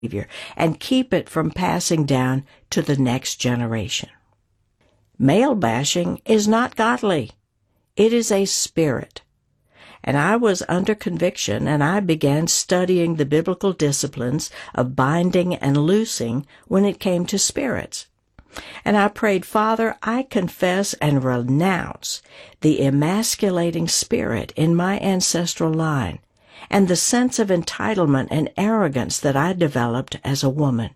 behavior and keep it from passing down to the next generation. Male bashing is not godly. It is a spirit. And I was under conviction, and I began studying the biblical disciplines of binding and loosing when it came to spirits. And I prayed, Father, I confess and renounce the emasculating spirit in my ancestral line and the sense of entitlement and arrogance that I developed as a woman.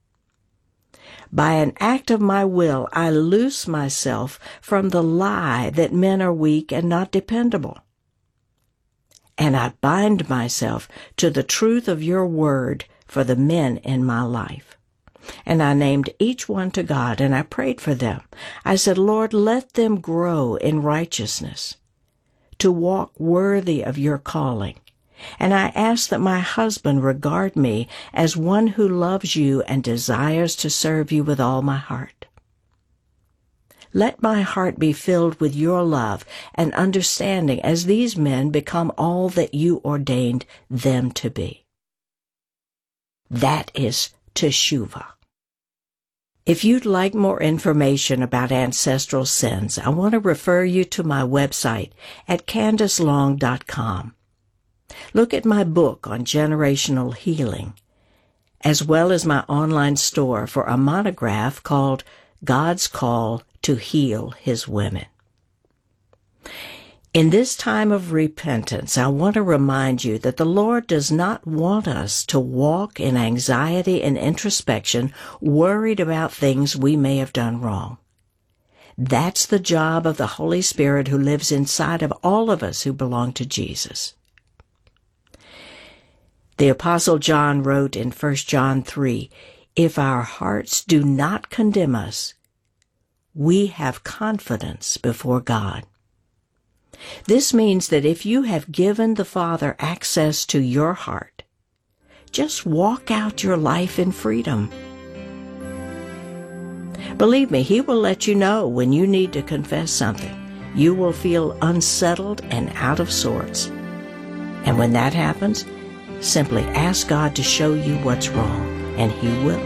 By an act of my will, I loose myself from the lie that men are weak and not dependable. And I bind myself to the truth of your word for the men in my life. And I named each one to God, and I prayed for them. I said, Lord, let them grow in righteousness, to walk worthy of your calling. And I ask that my husband regard me as one who loves you and desires to serve you with all my heart. Let my heart be filled with your love and understanding as these men become all that you ordained them to be. That is teshuvah. If you'd like more information about ancestral sins, I want to refer you to my website at CandaceLong.com. Look at my book on generational healing, as well as my online store for a monograph called God's Call to Heal His Women. In this time of repentance, I want to remind you that the Lord does not want us to walk in anxiety and introspection, worried about things we may have done wrong. That's the job of the Holy Spirit who lives inside of all of us who belong to Jesus. The Apostle John wrote in 1 John 3, "If our hearts do not condemn us, we have confidence before God." This means that if you have given the Father access to your heart, just walk out your life in freedom. Believe me, He will let you know when you need to confess something. You will feel unsettled and out of sorts. And when that happens, simply ask God to show you what's wrong, and He will.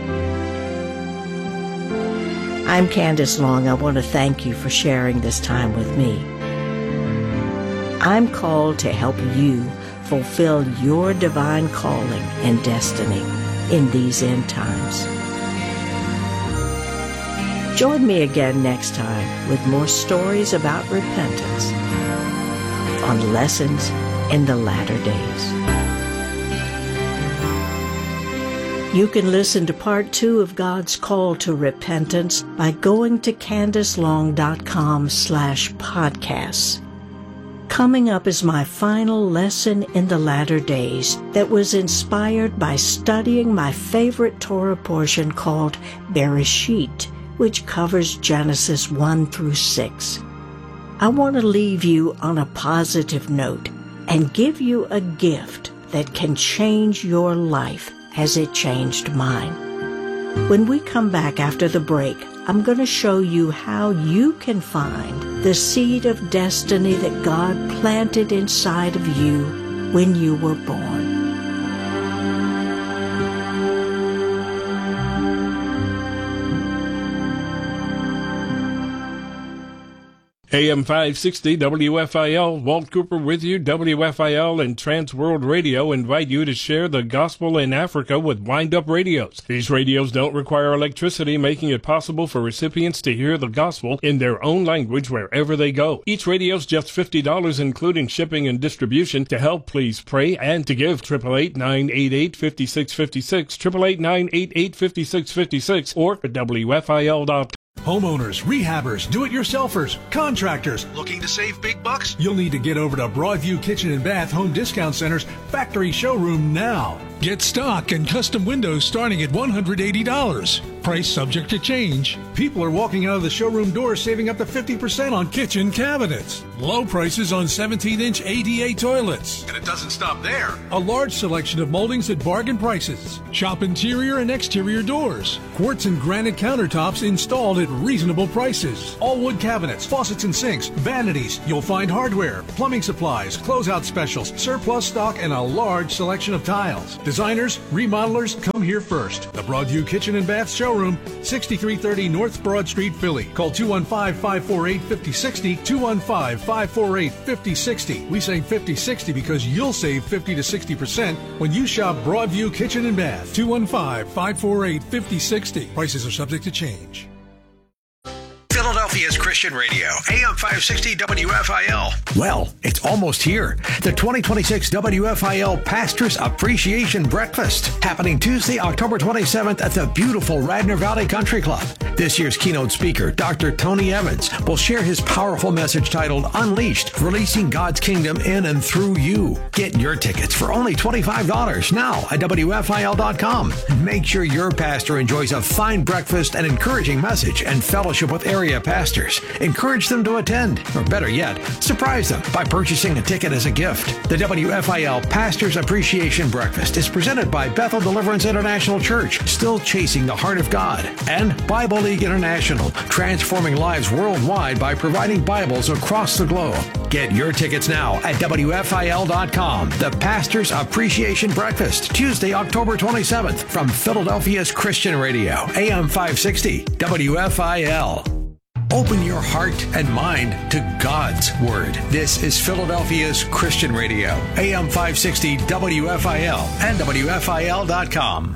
I'm Candace Long. I want to thank you for sharing this time with me. I'm called to help you fulfill your divine calling and destiny in these end times. Join me again next time with more stories about repentance on Lessons in the Latter Days. You can listen to part 2 of God's Call to Repentance by going to CandaceLong.com/podcasts. Coming up is my final lesson in the latter days that was inspired by studying my favorite Torah portion called Bereshit, which covers Genesis 1 through 6. I want to leave you on a positive note and give you a gift that can change your life as it changed mine. When we come back after the break, I'm going to show you how you can find the seed of destiny that God planted inside of you when you were born. AM 560 WFIL, Walt Cooper with you. WFIL and Trans World Radio invite you to share the gospel in Africa with Wind Up Radios. These radios don't require electricity, making it possible for recipients to hear the gospel in their own language wherever they go. Each radio's just $50, including shipping and distribution. To help, please pray and to give 888-988-5656, 888-988-5656, or at WFIL.com. Homeowners, rehabbers, do-it-yourselfers, contractors. Looking to save big bucks? You'll need to get over to Broadview Kitchen and Bath Home Discount Center's factory showroom now. Get stock and custom windows starting at $180. Price subject to change. People are walking out of the showroom door saving up to 50% on kitchen cabinets. Low prices on 17-inch ADA toilets. And it doesn't stop there. A large selection of moldings at bargain prices. Shop interior and exterior doors. Quartz and granite countertops installed at reasonable prices. All wood cabinets, faucets and sinks, vanities. You'll find hardware, plumbing supplies, closeout specials, surplus stock, and a large selection of tiles. Designers, remodelers, come here first. The Broadview Kitchen and Bath Showroom, 6330 North Broad Street, Philly. Call 215-548-5060, 215-548-5060. We say 5060 because you'll save 50 to 60% when you shop Broadview Kitchen and Bath. 215-548-5060. Prices are subject to change. Philadelphia's Christian Radio, AM 560 WFIL. Well, it's almost here. The 2026 WFIL Pastors Appreciation Breakfast, happening Tuesday, October 27th at the beautiful Radnor Valley Country Club. This year's keynote speaker, Dr. Tony Evans, will share his powerful message titled Unleashed, Releasing God's Kingdom in and Through You. Get your tickets for only $25 now at WFIL.com. Make sure your pastor enjoys a fine breakfast, an encouraging message, and fellowship with area pastors. Encourage them to attend, or better yet, surprise them by purchasing a ticket as a gift. The WFIL Pastors Appreciation Breakfast is presented by Bethel Deliverance International Church, still chasing the heart of God, and Bible League International, transforming lives worldwide by providing Bibles across the globe. Get your tickets now at WFIL.com. The Pastors Appreciation Breakfast, Tuesday, October 27th, from Philadelphia's Christian Radio, AM 560, WFIL. Open your heart and mind to God's Word. This is Philadelphia's Christian Radio, AM 560 WFIL and WFIL.com.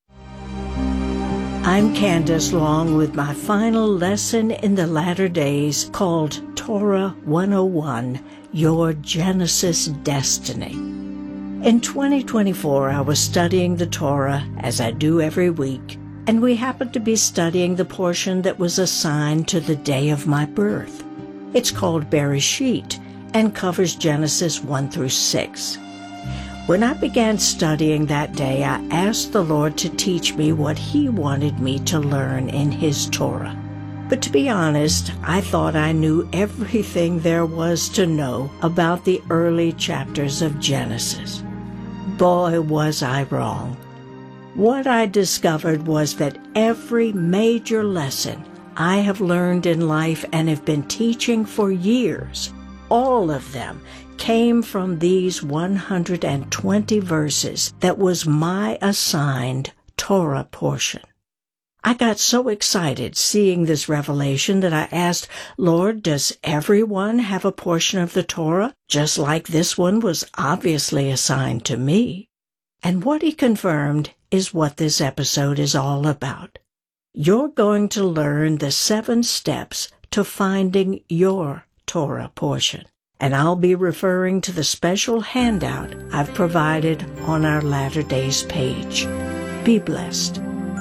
I'm Candace Long with my final lesson in the latter days called Torah 101, Your Genesis Destiny. In 2024, I was studying the Torah, as I do every week, and we happened to be studying the portion that was assigned to the day of my birth. It's called Bereshit and covers Genesis 1 through 6. When I began studying that day, I asked the Lord to teach me what He wanted me to learn in His Torah. But to be honest, I thought I knew everything there was to know about the early chapters of Genesis. Boy, was I wrong. What I discovered was that every major lesson I have learned in life and have been teaching for years, all of them came from these 120 verses that was my assigned Torah portion. I got so excited seeing this revelation that I asked, Lord, does everyone have a portion of the Torah, just like this one was obviously assigned to me? And what He confirmed is what this episode is all about. You're going to learn the 7 steps to finding your Torah portion. And I'll be referring to the special handout I've provided on our Latter Days page. Be blessed.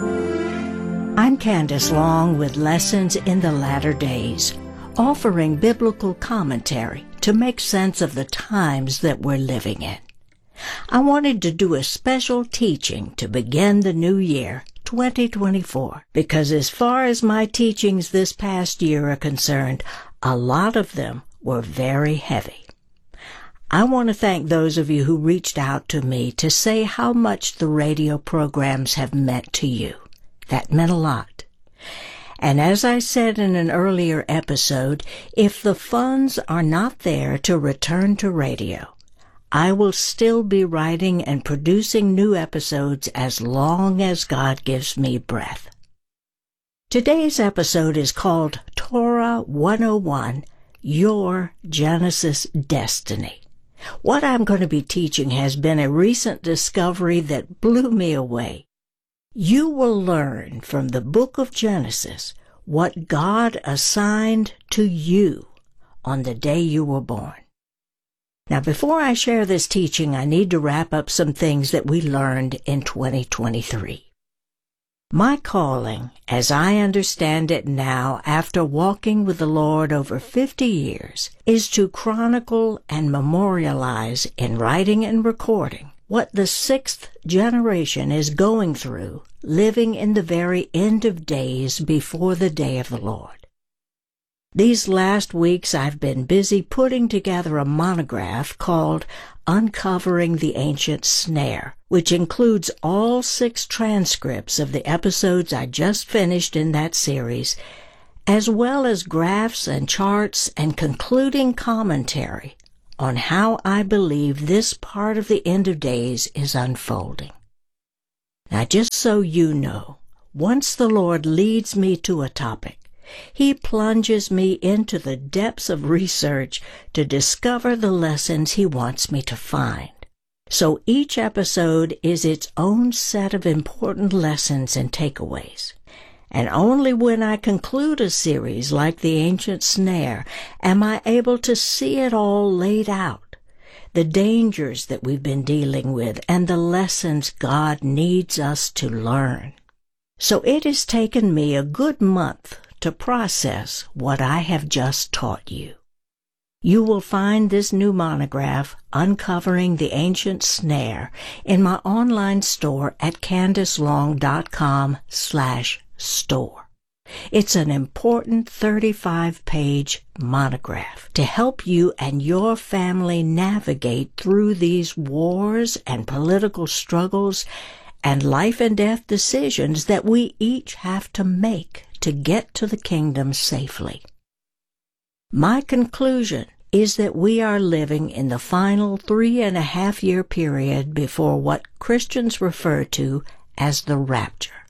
I'm Candace Long with Lessons in the Latter Days, offering biblical commentary to make sense of the times that we're living in. I wanted to do a special teaching to begin the new year, 2024, because as far as my teachings this past year are concerned, a lot of them were very heavy. I want to thank those of you who reached out to me to say how much the radio programs have meant to you. That meant a lot. And as I said in an earlier episode, if the funds are not there to return to radio, I will still be writing and producing new episodes as long as God gives me breath. Today's episode is called Torah 101, Your Genesis Destiny. What I'm going to be teaching has been a recent discovery that blew me away. You will learn from the book of Genesis what God assigned to you on the day you were born. Now, before I share this teaching, I need to wrap up some things that we learned in 2023. My calling, as I understand it now after walking with the Lord over 50 years, is to chronicle and memorialize in writing and recording what the sixth generation is going through, living in the very end of days before the day of the Lord. These last weeks I've been busy putting together a monograph called Uncovering the Ancient Snare, which includes all 6 transcripts of the episodes I just finished in that series, as well as graphs and charts and concluding commentary on how I believe this part of the end of days is unfolding. Now, just so you know, once the Lord leads me to a topic, He plunges me into the depths of research to discover the lessons He wants me to find. So each episode is its own set of important lessons and takeaways. And only when I conclude a series like The Ancient Snare am I able to see it all laid out, the dangers that we've been dealing with and the lessons God needs us to learn. So it has taken me a good month to process what I have just taught you. You will find this new monograph, Uncovering the Ancient Snare, in my online store at CandiceLong.com/store. It's an important 35-page monograph to help you and your family navigate through these wars and political struggles and life and death decisions that we each have to make to get to the kingdom safely. My conclusion is that we are living in the final 3.5-year period before what Christians refer to as the rapture.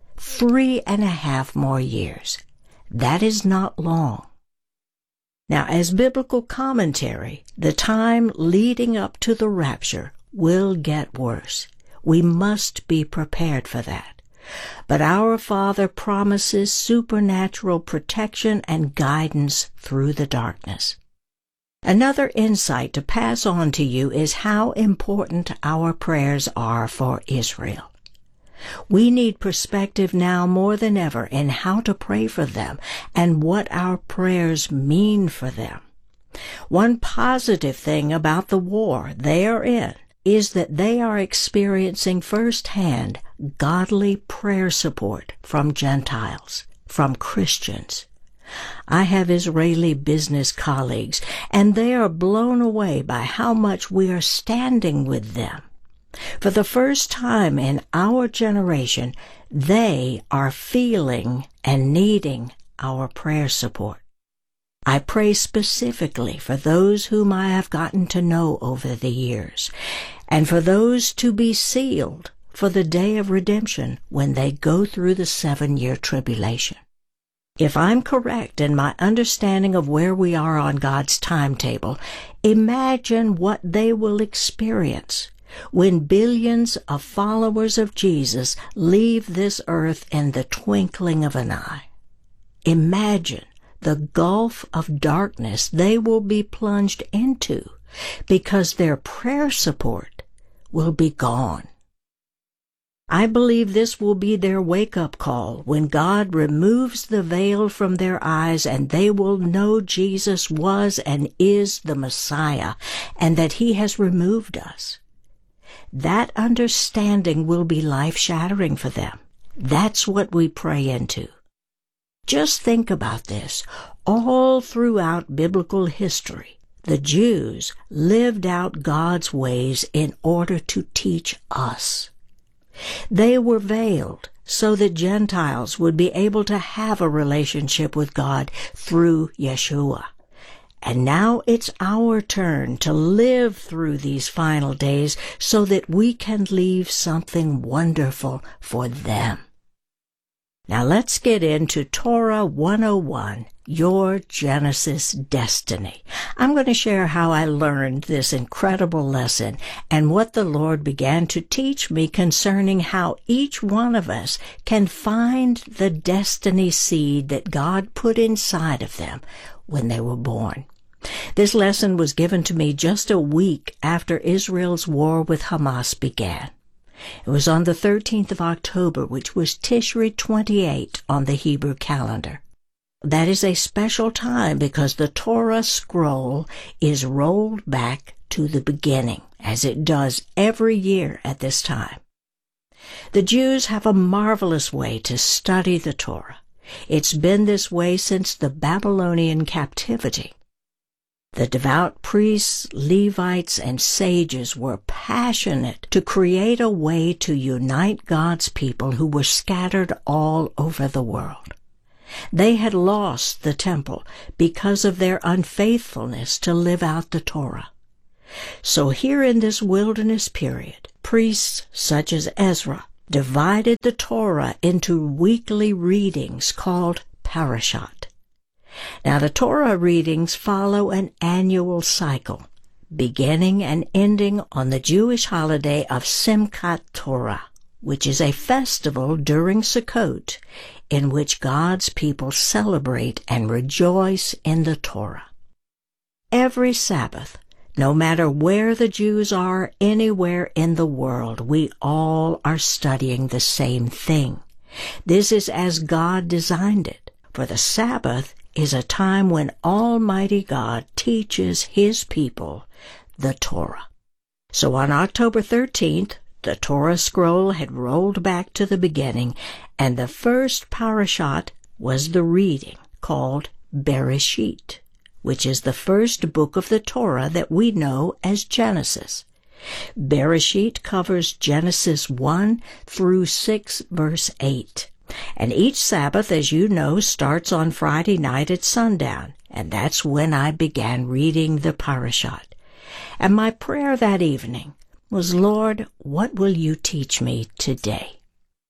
3.5 more years. That is not long. Now, as biblical commentary, the time leading up to the rapture will get worse. We must be prepared for that. But our Father promises supernatural protection and guidance through the darkness. Another insight to pass on to you is how important our prayers are for Israel. We need perspective now more than ever in how to pray for them and what our prayers mean for them. One positive thing about the war they are in is that they are experiencing firsthand godly prayer support from Gentiles, from Christians. I have Israeli business colleagues, and they are blown away by how much we are standing with them. For the first time in our generation, they are feeling and needing our prayer support. I pray specifically for those whom I have gotten to know over the years, and for those to be sealed for the day of redemption when they go through the 7-year tribulation. If I'm correct in my understanding of where we are on God's timetable, imagine what they will experience when billions of followers of Jesus leave this earth in the twinkling of an eye. Imagine the gulf of darkness they will be plunged into because their prayer support will be gone. I believe this will be their wake-up call when God removes the veil from their eyes and they will know Jesus was and is the Messiah and that He has removed us. That understanding will be life-shattering for them. That's what we pray into. Just think about this. All throughout biblical history, the Jews lived out God's ways in order to teach us. They were veiled so that Gentiles would be able to have a relationship with God through Yeshua. And now it's our turn to live through these final days so that we can leave something wonderful for them. Now let's get into Torah 101, Your Genesis Destiny. I'm going to share how I learned this incredible lesson and what the Lord began to teach me concerning how each one of us can find the destiny seed that God put inside of them when they were born. This lesson was given to me just a week after Israel's war with Hamas began. It was on the 13th of October, which was Tishri 28 on the Hebrew calendar. That is a special time because the Torah scroll is rolled back to the beginning, as it does every year at this time. The Jews have a marvelous way to study the Torah. It's been this way since the Babylonian captivity. The devout priests, Levites, and sages were passionate to create a way to unite God's people who were scattered all over the world. They had lost the temple because of their unfaithfulness to live out the Torah. So here in this wilderness period, priests such as Ezra divided the Torah into weekly readings called parashat. Now the Torah readings follow an annual cycle, beginning and ending on the Jewish holiday of Simchat Torah, which is a festival during Sukkot in which God's people celebrate and rejoice in the Torah. Every Sabbath, no matter where the Jews are anywhere in the world, we all are studying the same thing. This is as God designed it, for the Sabbath is a time when Almighty God teaches His people the Torah. So on October 13th, the Torah scroll had rolled back to the beginning, and the first parashat was the reading called Bereshit, which is the first book of the Torah that we know as Genesis. Bereshit covers Genesis 1 through 6, verse 8. And each Sabbath, as you know, starts on Friday night at sundown, and that's when I began reading the parashat. And my prayer that evening was, Lord, what will you teach me today?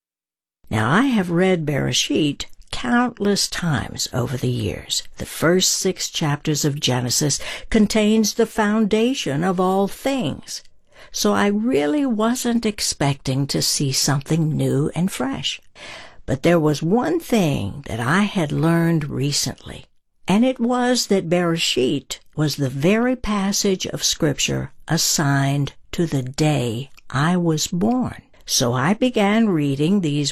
Now, I have read Bereshit countless times over the years. The first 6 chapters of Genesis contains the foundation of all things. So I really wasn't expecting to see something new and fresh. But there was one thing that I had learned recently, and it was that Bereshit was the very passage of Scripture assigned to the day I was born. So I began reading these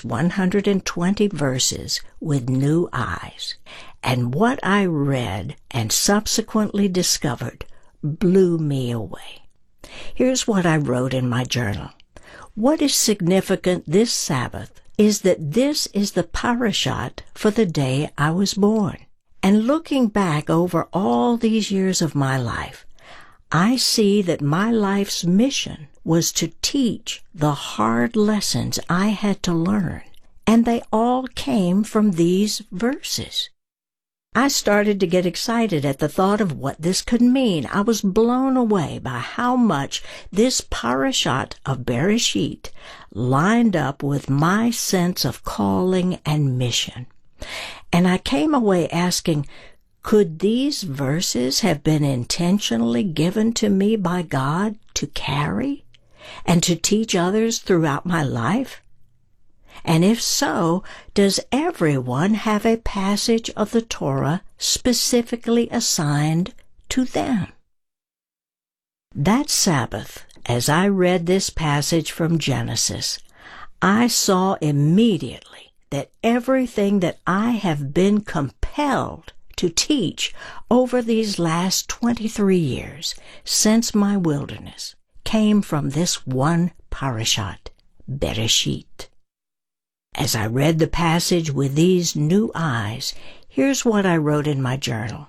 120 verses with new eyes, and what I read and subsequently discovered blew me away. Here's what I wrote in my journal. What is significant this Sabbath is that this is the parashat for the day I was born. And looking back over all these years of my life, I see that my life's mission was to teach the hard lessons I had to learn, and they all came from these verses. I started to get excited at the thought of what this could mean. I was blown away by how much this parashat of Bereshit lined up with my sense of calling and mission. And I came away asking, could these verses have been intentionally given to me by God to carry and to teach others throughout my life? And if so, does everyone have a passage of the Torah specifically assigned to them? That Sabbath, as I read this passage from Genesis, I saw immediately that everything that I have been compelled to teach over these last 23 years since my wilderness came from this one parashat, Bereshit. As I read the passage with these new eyes, here's what I wrote in my journal.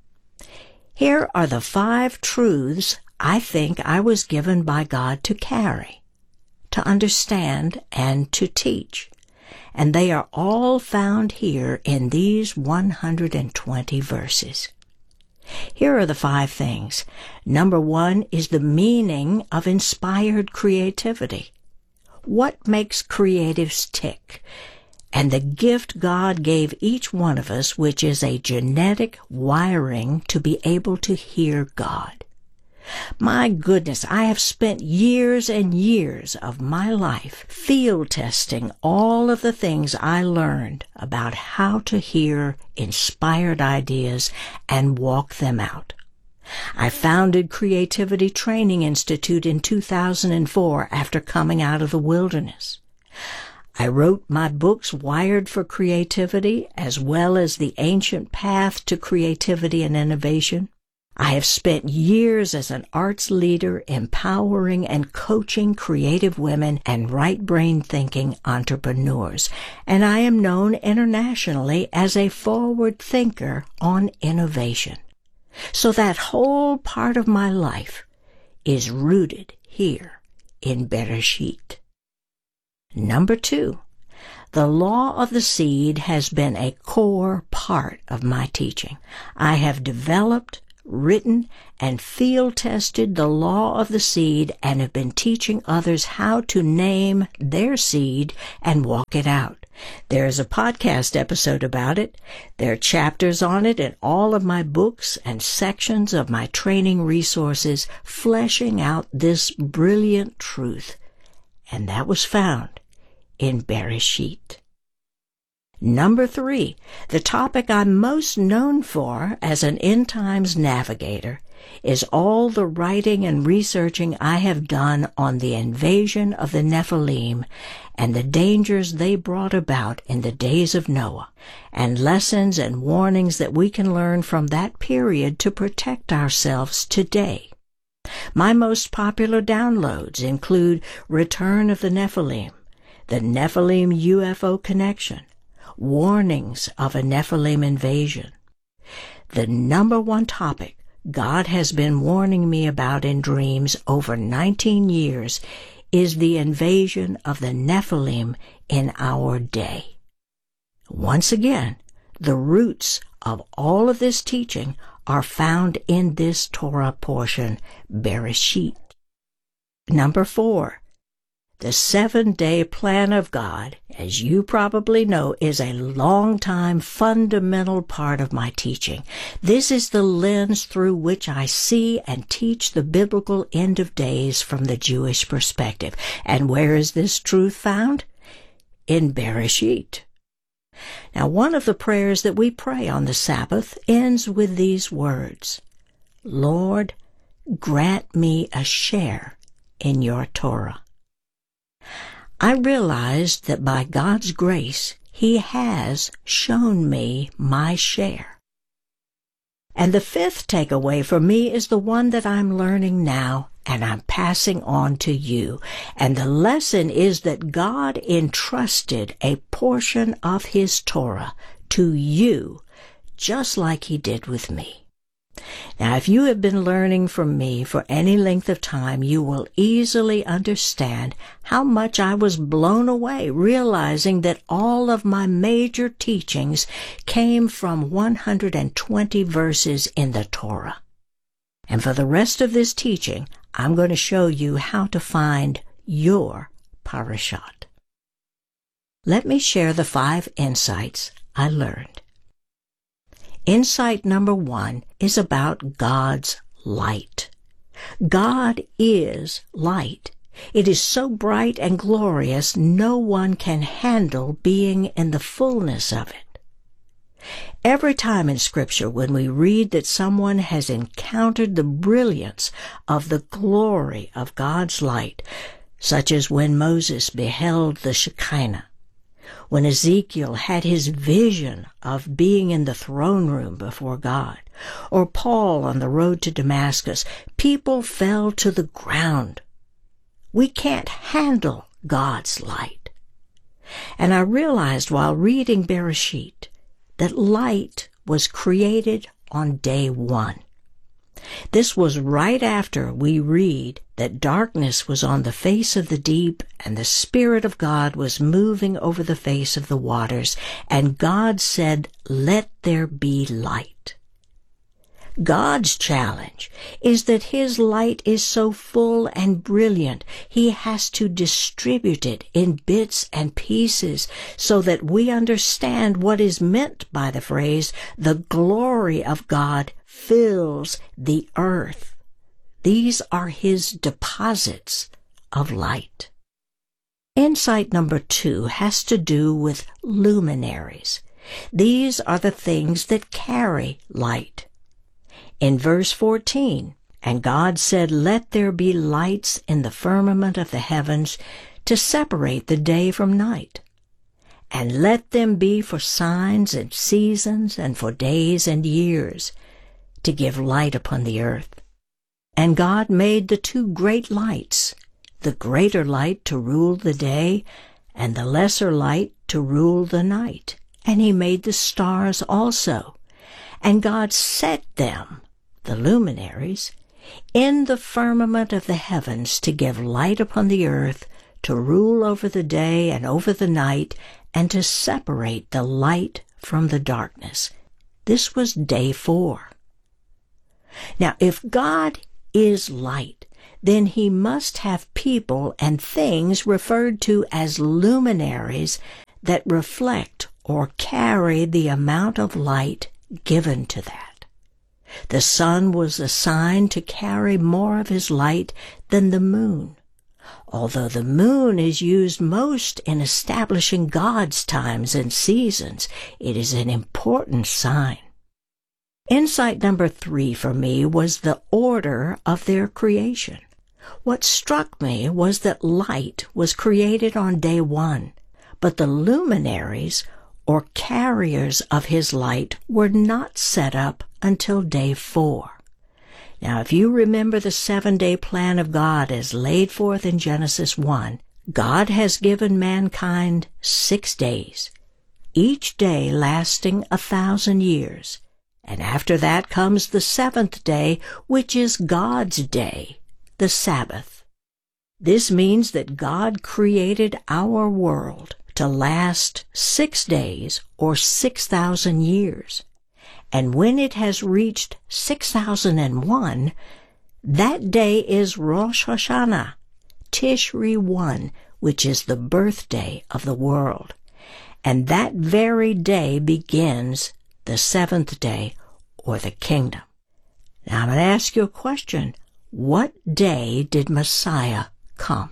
Here are the 5 truths I think I was given by God to carry, to understand, and to teach. And they are all found here in these 120 verses. Here are the 5 things. Number 1 is the meaning of inspired creativity. What makes creatives tick? And the gift God gave each one of us, which is a genetic wiring to be able to hear God. My goodness, I have spent years and years of my life field testing all of the things I learned about how to hear inspired ideas and walk them out. I founded Creativity Training Institute in 2004 after coming out of the wilderness. I wrote my books Wired for Creativity, as well as The Ancient Path to Creativity and Innovation. I have spent years as an arts leader empowering and coaching creative women and right-brain thinking entrepreneurs, and I am known internationally as a forward thinker on innovation. So that whole part of my life is rooted here in Bereshit. Number 2, the law of the seed has been a core part of my teaching. I have developed, written, and field-tested the law of the seed and have been teaching others how to name their seed and walk it out. There is a podcast episode about it. There are chapters on it in all of my books and sections of my training resources fleshing out this brilliant truth. And that was found in Bereshit. Number 3, the topic I'm most known for as an end times navigator is all the writing and researching I have done on the invasion of the Nephilim and the dangers they brought about in the days of Noah, and lessons and warnings that we can learn from that period to protect ourselves today. My most popular downloads include Return of the Nephilim, the Nephilim UFO Connection, Warnings of a Nephilim Invasion. The number 1 topic God has been warning me about in dreams over 19 years is the invasion of the Nephilim in our day. Once again, the roots of all of this teaching are found in this Torah portion, Bereshit. Number 4, the 7-day plan of God, as you probably know, is a long-time fundamental part of my teaching. This is the lens through which I see and teach the biblical end of days from the Jewish perspective. And where is this truth found? In Bereshit. Now, one of the prayers that we pray on the Sabbath ends with these words: Lord, grant me a share in your Torah. I realized that by God's grace, He has shown me my share. And the 5th takeaway for me is the one that I'm learning now and I'm passing on to you. And the lesson is that God entrusted a portion of His Torah to you, just like He did with me. Now, if you have been learning from me for any length of time, you will easily understand how much I was blown away realizing that all of my major teachings came from 120 verses in the Torah. And for the rest of this teaching, I'm going to show you how to find your parashat. Let me share the 5 insights I learned. Insight number 1 is about God's light. God is light. It is so bright and glorious no one can handle being in the fullness of it. Every time in Scripture when we read that someone has encountered the brilliance of the glory of God's light, such as when Moses beheld the Shekinah, when Ezekiel had his vision of being in the throne room before God, or Paul on the road to Damascus, people fell to the ground. We can't handle God's light. And I realized while reading Bereshit that light was created on day 1. This was right after we read that darkness was on the face of the deep and the Spirit of God was moving over the face of the waters, and God said, "Let there be light." God's challenge is that His light is so full and brilliant, He has to distribute it in bits and pieces so that we understand what is meant by the phrase, "The glory of God fills the earth." These are His deposits of light. Insight number 2 has to do with luminaries. These are the things that carry light. In verse 14, "And God said, Let there be lights in the firmament of the heavens to separate the day from night. And let them be for signs and seasons and for days and years, to give light upon the earth. And God made the two great lights, the greater light to rule the day, and the lesser light to rule the night. And he made the stars also. And God set them, the luminaries, in the firmament of the heavens to give light upon the earth, to rule over the day and over the night, and to separate the light from the darkness. This was day 4. Now, if God is light, then he must have people and things referred to as luminaries that reflect or carry the amount of light given to that. The sun was assigned to carry more of his light than the moon, although the moon is used most in establishing God's times and seasons. It is an important sign. Insight number 3 for me was the order of their creation. What struck me was that light was created on day 1, but the luminaries, or carriers of his light, were not set up until day 4. Now, if you remember the 7-day plan of God as laid forth in Genesis 1, God has given mankind 6 days, each day lasting 1,000 years. And after that comes the 7th day, which is God's day, the Sabbath. This means that God created our world to last 6 days or 6,000 years. And when it has reached 6,001, that day is Rosh Hashanah, Tishri 1, which is the birthday of the world. And that very day begins the 7th day, or the kingdom. Now I'm going to ask you a question. What day did Messiah come?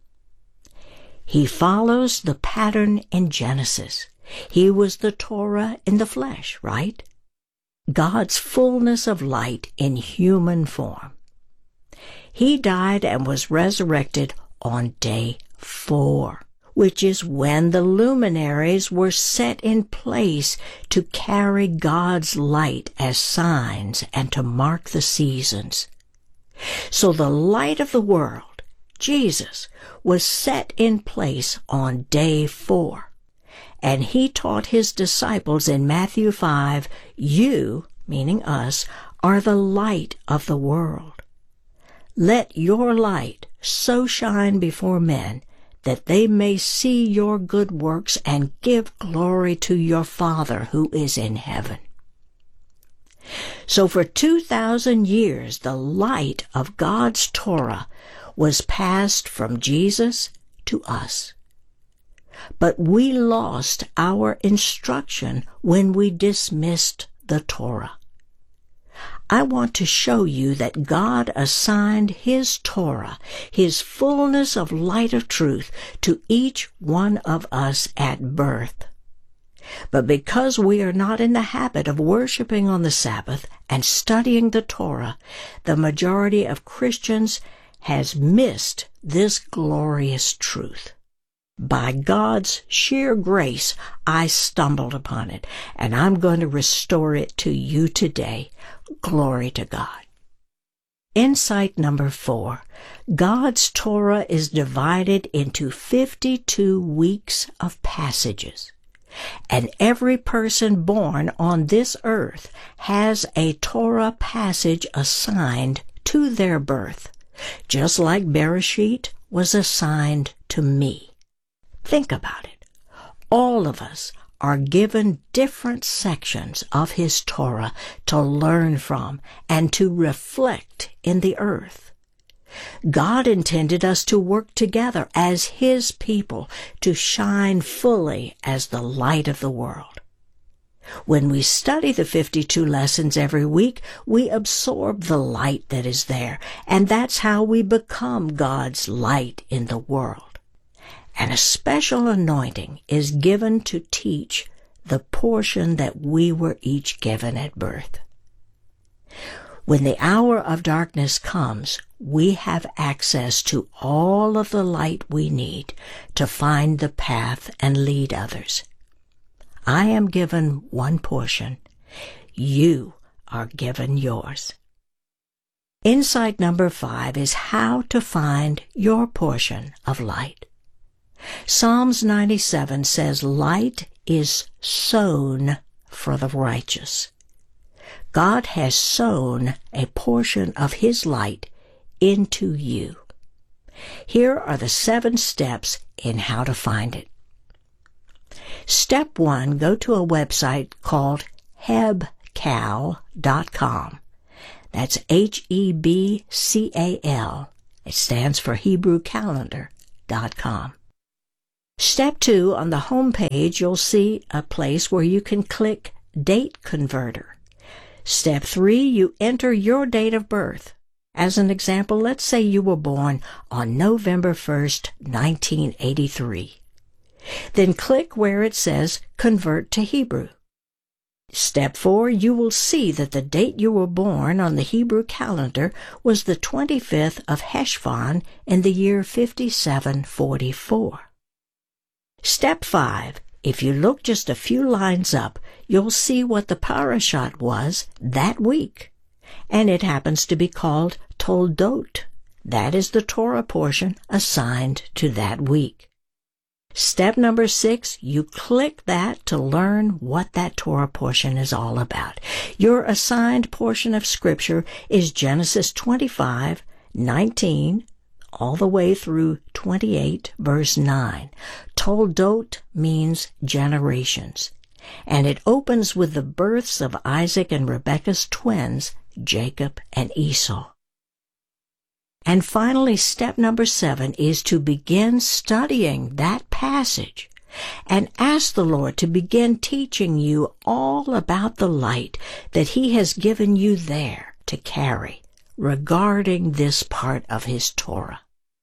He follows the pattern in Genesis. He was the Torah in the flesh, right? God's fullness of light in human form. He died and was resurrected on day 4. Which is when the luminaries were set in place to carry God's light as signs and to mark the seasons. So the light of the world, Jesus, was set in place on day 4. And he taught his disciples in Matthew 5, "You," meaning us, "are the light of the world. Let your light so shine before men that they may see your good works and give glory to your Father who is in heaven." So for 2,000 years, the light of God's Torah was passed from Jesus to us. But we lost our instruction when we dismissed the Torah. I want to show you that God assigned his Torah, his fullness of light of truth, to each one of us at birth. But because we are not in the habit of worshiping on the Sabbath and studying the Torah, the majority of Christians has missed this glorious truth. By God's sheer grace, I stumbled upon it, and I'm going to restore it to you today. Glory to God. Insight number 4. God's Torah is divided into 52 weeks of passages. And every person born on this earth has a Torah passage assigned to their birth, just like Bereshit was assigned to me. Think about it. All of us are given different sections of his Torah to learn from and to reflect in the earth. God intended us to work together as his people to shine fully as the light of the world. When we study the 52 lessons every week, we absorb the light that is there, and that's how we become God's light in the world. And a special anointing is given to teach the portion that we were each given at birth. When the hour of darkness comes, we have access to all of the light we need to find the path and lead others. I am given one portion. You are given yours. Insight number 5 is how to find your portion of light. Psalms 97 says light is sown for the righteous. God has sown a portion of His light into you. Here are the 7 steps in how to find it. Step 1, go to a website called hebcal.com. That's HEBCAL. It stands for HebrewCalendar.com. Step 2, on the home page, you'll see a place where you can click Date Converter. Step 3, you enter your date of birth. As an example, let's say you were born on November 1st, 1983. Then click where it says Convert to Hebrew. Step 4, you will see that the date you were born on the Hebrew calendar was the 25th of Heshvan in the year 5744. Step 5, if you look just a few lines up, you'll see what the parashat was that week. And it happens to be called Toldot. That is the Torah portion assigned to that week. Step number 6, you click that to learn what that Torah portion is all about. Your assigned portion of Scripture is Genesis 25:19, all the way through 28, verse 9. Toldot means generations, and it opens with the births of Isaac and Rebekah's twins, Jacob and Esau. And finally, step number 7 is to begin studying that passage and ask the Lord to begin teaching you all about the light that He has given you there to carry regarding this part of His Torah.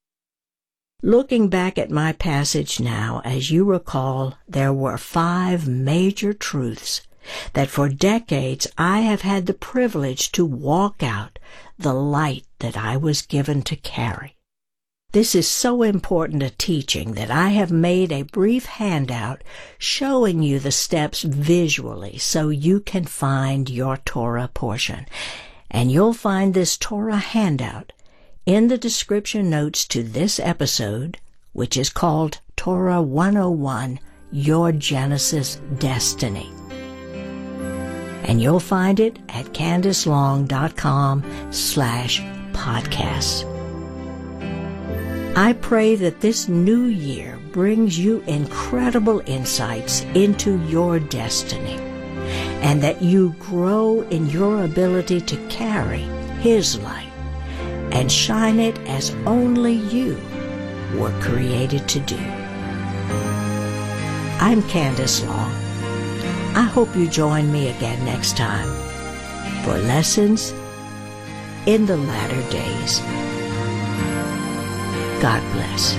Looking back at my passage now, as you recall, there were 5 major truths that for decades I have had the privilege to walk out the light that I was given to carry. This is so important a teaching that I have made a brief handout showing you the steps visually so you can find your Torah portion. And you'll find this Torah handout in the description notes to this episode, which is called Torah 101, Your Genesis Destiny. And you'll find it at CandiceLong.com/podcast. I pray that this new year brings you incredible insights into your destiny, and that you grow in your ability to carry His light and shine it as only you were created to do. I'm Candice Long. I hope you join me again next time for Lessons in the Latter Days. God bless.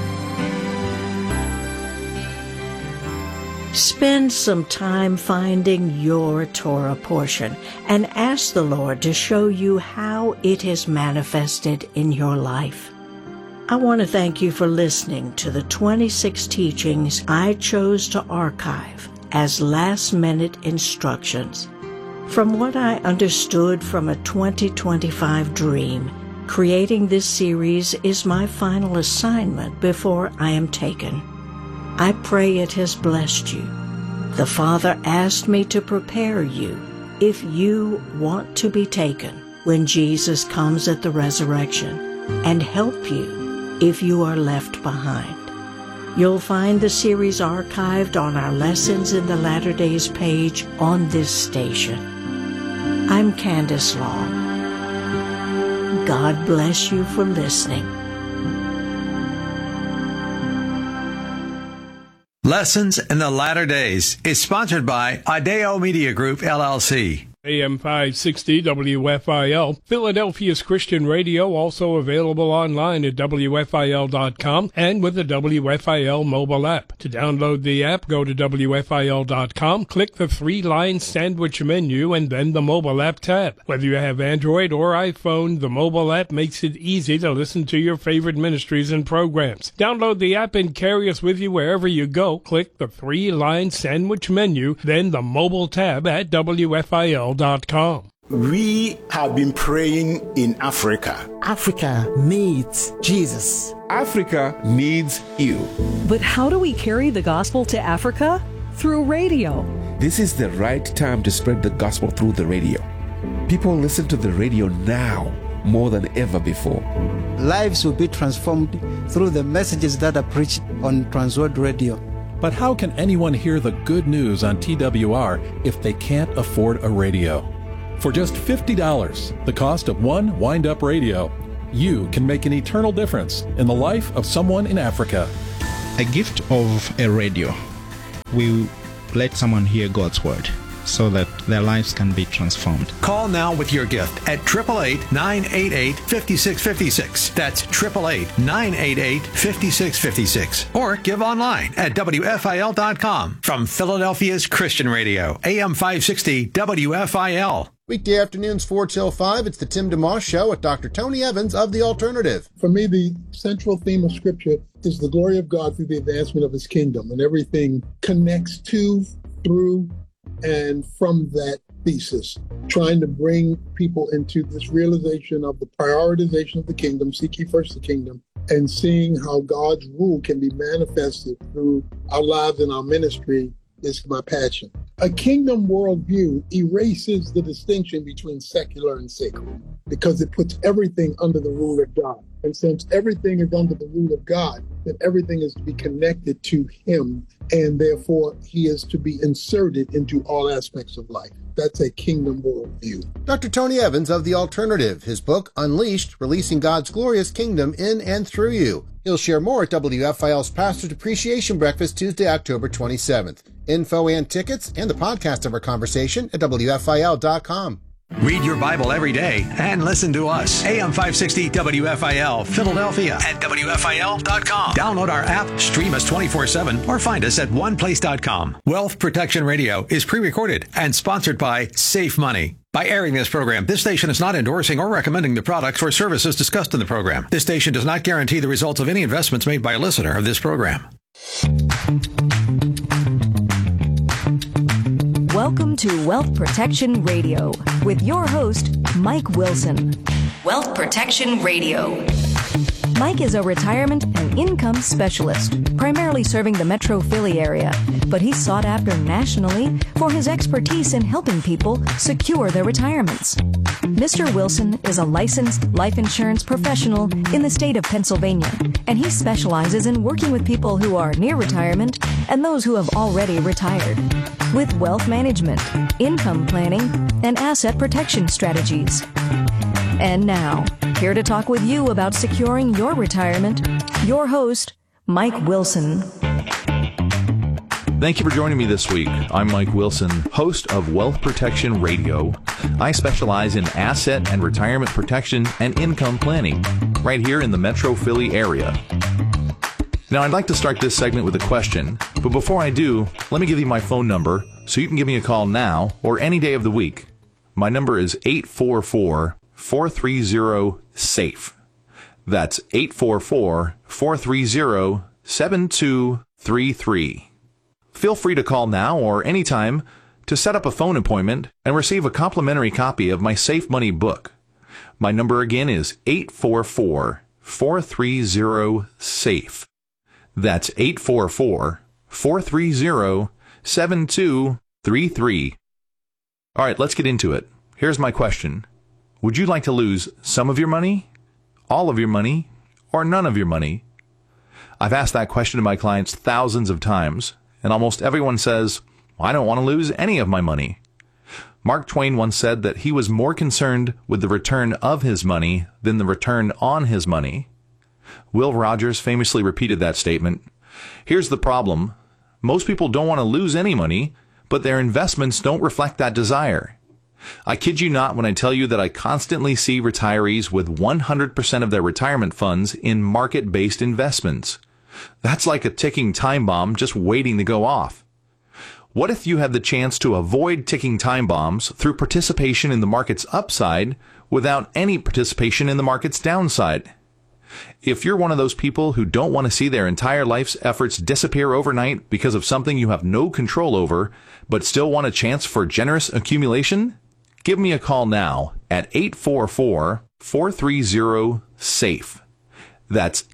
Spend some time finding your Torah portion and ask the Lord to show you how it is manifested in your life. I want to thank you for listening to the 26 teachings I chose to archive as last-minute instructions. From what I understood from a 2025 dream, creating this series is my final assignment before I am taken. I pray it has blessed you. The Father asked me to prepare you if you want to be taken when Jesus comes at the resurrection, and help you if you are left behind. You'll find the series archived on our Lessons in the Latter Days page on this station. I'm Candice Long. God bless you for listening. Lessons in the Latter Days is sponsored by Ideo Media Group, LLC. AM 560 WFIL, Philadelphia's Christian radio, also available online at WFIL.com and with the WFIL mobile app. To download the app, go to WFIL.com, click the 3-line sandwich menu, and then the mobile app tab. Whether you have Android or iPhone, the mobile app makes it easy to listen to your favorite ministries and programs. Download the app and carry us with you wherever you go. Click the 3-line sandwich menu, then the mobile tab at WFIL.com. We have been praying in Africa. Africa needs Jesus. Africa needs you. But how do we carry the gospel to Africa? Through radio. This is the right time to spread the gospel through the radio. People listen to the radio now more than ever before. Lives will be transformed through the messages that are preached on Transworld Radio. But how can anyone hear the good news on TWR if they can't afford a radio? For just $50, the cost of one wind-up radio, you can make an eternal difference in the life of someone in Africa. A gift of a radio will let someone hear God's word so that their lives can be transformed. Call now with your gift at 888-988-5656. That's 888-988-5656. Or give online at WFIL.com. From Philadelphia's Christian Radio, AM 560 WFIL. Weekday afternoons 4 till 5, it's the Tim DeMoss Show with Dr. Tony Evans of The Alternative. For me, the central theme of Scripture is the glory of God through the advancement of His kingdom, and everything connects to, through, and from that thesis, trying to bring people into this realization of the prioritization of the kingdom, seek ye first the kingdom, and seeing how God's rule can be manifested through our lives and our ministry is my passion. A kingdom worldview erases the distinction between secular and sacred because it puts everything under the rule of God. And since everything is under the rule of God, then everything is to be connected to Him, and therefore He is to be inserted into all aspects of life. That's a kingdom worldview. Dr. Tony Evans of The Alternative, his book, Unleashed, Releasing God's Glorious Kingdom in and Through You. He'll share more at WFIL's Pastor's Appreciation Breakfast Tuesday, October 27th. Info and tickets and the podcast of our conversation at WFIL.com. Read your Bible every day and listen to us. AM 560 WFIL, Philadelphia at WFIL.com. Download our app, stream us 24/7, or find us at oneplace.com. Wealth Protection Radio is pre-recorded and sponsored by Safe Money. By airing this program, this station is not endorsing or recommending the products or services discussed in the program. This station does not guarantee the results of any investments made by a listener of this program. Welcome to Wealth Protection Radio with your host, Mike Wilson. Wealth Protection Radio. Mike is a retirement and income specialist, primarily serving the Metro Philly area, but he's sought after nationally for his expertise in helping people secure their retirements. Mr. Wilson is a licensed life insurance professional in the state of Pennsylvania, and he specializes in working with people who are near retirement and those who have already retired, with wealth management, income planning, and asset protection strategies. And now, here to talk with you about securing your retirement, your host, Mike Wilson. Thank you for joining me this week. I'm Mike Wilson, host of Wealth Protection Radio. I specialize in asset and retirement protection and income planning right here in the Metro Philly area. Now, I'd like to start this segment with a question, but before I do, let me give you my phone number so you can give me a call now or any day of the week. My number is 844-430-SAFE. That's 844-430-7233. Feel free to call now or anytime to set up a phone appointment and receive a complimentary copy of my Safe Money book. My number again is 844-430-SAFE. That's 844-430-7233. All right, let's get into it. Here's my question. Would you like to lose some of your money, all of your money, or none of your money? I've asked that question to my clients thousands of times, and almost everyone says, I don't want to lose any of my money. Mark Twain once said that he was more concerned with the return of his money than the return on his money. Will Rogers famously repeated that statement. Here's the problem. Most people don't want to lose any money, but their investments don't reflect that desire. I kid you not when I tell you that I constantly see retirees with 100% of their retirement funds in market-based investments. That's like a ticking time bomb just waiting to go off. What if you had the chance to avoid ticking time bombs through participation in the market's upside without any participation in the market's downside? If you're one of those people who don't want to see their entire life's efforts disappear overnight because of something you have no control over, but still want a chance for generous accumulation, Give me a call now at 844-430-SAFE. That's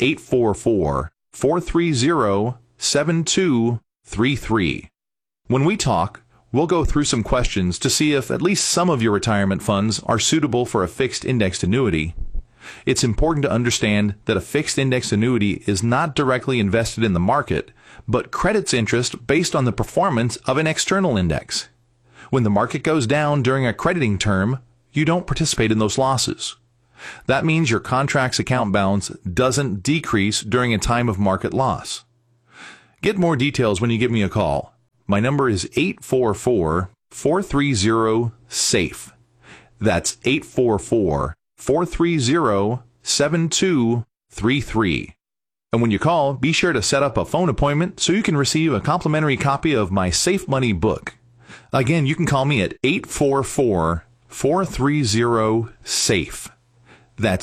844-430-7233. When we talk, we'll go through some questions to see if at least some of your retirement funds are suitable for a fixed indexed annuity. It's important to understand that a fixed indexed annuity is not directly invested in the market, but credits interest based on the performance of an external index. When the market goes down during a crediting term, you don't participate in those losses. That means your contract's account balance doesn't decrease during a time of market loss. Get more details when you give me a call. My number is 844-430-SAFE. That's 844-430-7233. And when you call, be sure to set up a phone appointment so you can receive a complimentary copy of my Safe Money book. Again, you can call me at 844-430-SAFE. That's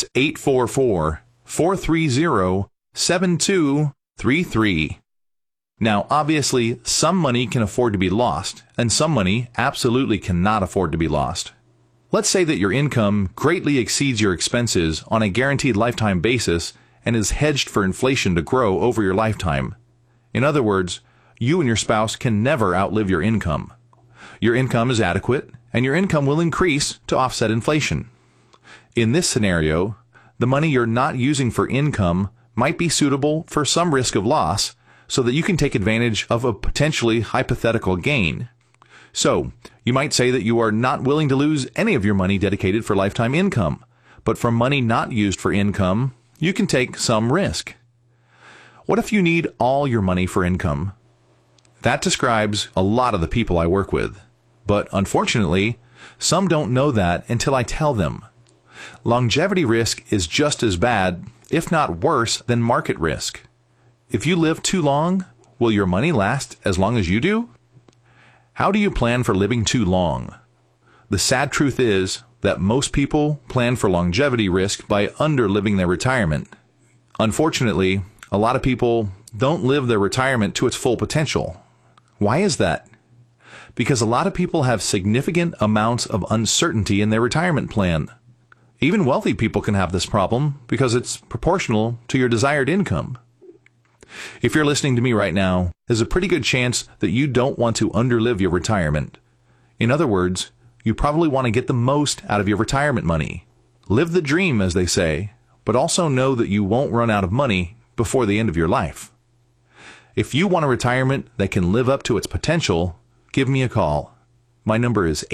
844-430-7233. Now, obviously, some money can afford to be lost, and some money absolutely cannot afford to be lost. Let's say that your income greatly exceeds your expenses on a guaranteed lifetime basis and is hedged for inflation to grow over your lifetime. In other words, you and your spouse can never outlive your income. Your income is adequate, and your income will increase to offset inflation. In this scenario, the money you're not using for income might be suitable for some risk of loss so that you can take advantage of a potentially hypothetical gain. So, you might say that you are not willing to lose any of your money dedicated for lifetime income, but for money not used for income, you can take some risk. What if you need all your money for income? That describes a lot of the people I work with. But unfortunately, some don't know that until I tell them. Longevity risk is just as bad, if not worse, than market risk. If you live too long, will your money last as long as you do? How do you plan for living too long? The sad truth is that most people plan for longevity risk by underliving their retirement. Unfortunately, a lot of people don't live their retirement to its full potential. Why is that? Because a lot of people have significant amounts of uncertainty in their retirement plan. Even wealthy people can have this problem because it's proportional to your desired income. If you're listening to me right now, there's a pretty good chance that you don't want to underlive your retirement. In other words, you probably want to get the most out of your retirement money. Live the dream, as they say, but also know that you won't run out of money before the end of your life. If you want a retirement that can live up to its potential, give me a call. My number is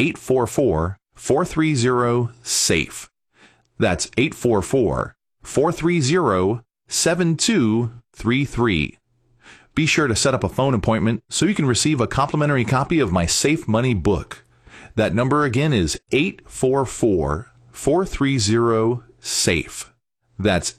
844-430-SAFE. That's 844-430-7233. Be sure to set up a phone appointment so you can receive a complimentary copy of my Safe Money book. That number again is 844-430-SAFE. That's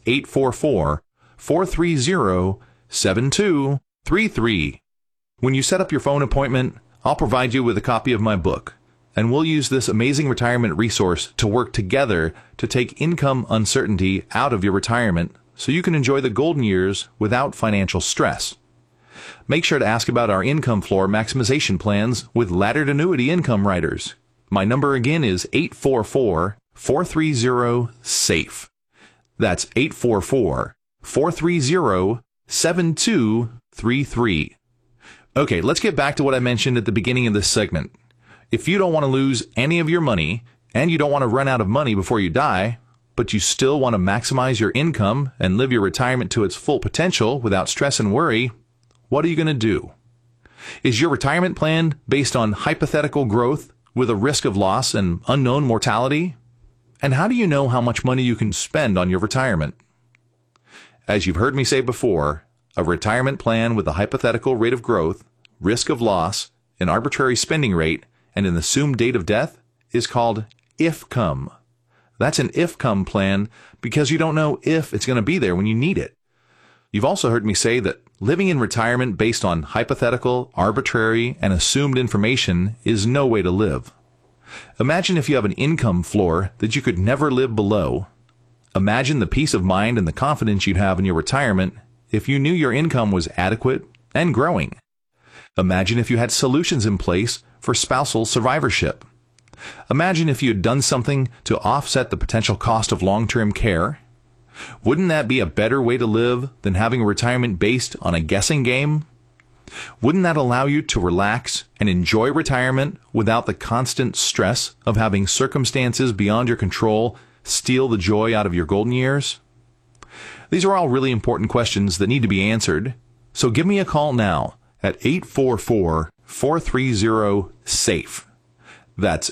844-430-7233. When you set up your phone appointment, I'll provide you with a copy of my book, and we'll use this amazing retirement resource to work together to take income uncertainty out of your retirement so you can enjoy the golden years without financial stress. Make sure to ask about our income floor maximization plans with laddered annuity income riders. My number again is 844-430-SAFE. That's 844-430-7233. Okay, let's get back to what I mentioned at the beginning of this segment. If you don't want to lose any of your money, and you don't want to run out of money before you die, but you still want to maximize your income and live your retirement to its full potential without stress and worry, what are you going to do? Is your retirement plan based on hypothetical growth with a risk of loss and unknown mortality? And how do you know how much money you can spend on your retirement? As you've heard me say before, a retirement plan with a hypothetical rate of growth, risk of loss, an arbitrary spending rate, and an assumed date of death is called IFCOME. That's an IFCOME plan because you don't know if it's going to be there when you need it. You've also heard me say that living in retirement based on hypothetical, arbitrary, and assumed information is no way to live. Imagine if you have an income floor that you could never live below. Imagine the peace of mind and the confidence you'd have in your retirement if you knew your income was adequate and growing. Imagine if you had solutions in place for spousal survivorship. Imagine if you had done something to offset the potential cost of long-term care. Wouldn't that be a better way to live than having a retirement based on a guessing game? Wouldn't that allow you to relax and enjoy retirement without the constant stress of having circumstances beyond your control steal the joy out of your golden years? These are all really important questions that need to be answered, so give me a call now at 844-430-SAFE. That's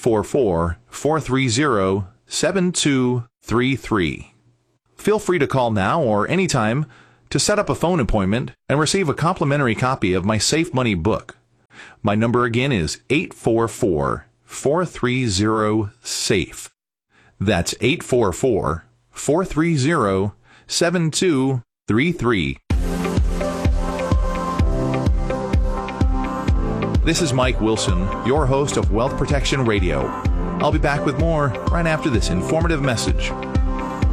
844-430-7233. Feel free to call now or anytime to set up a phone appointment and receive a complimentary copy of my Safe Money book. My number again is 844-430-SAFE. That's 844-430-7233. This is Mike Wilson, your host of Wealth Protection Radio. I'll be back with more right after this informative message.